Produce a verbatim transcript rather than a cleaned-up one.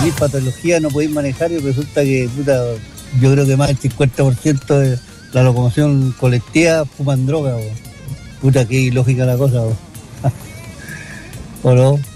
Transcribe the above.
tenéis patología, no podéis manejar y resulta que, puta, yo creo que más del cincuenta por ciento de la locomoción colectiva fuman droga, bo. Puta, qué ilógica la cosa, bo. ¿O no?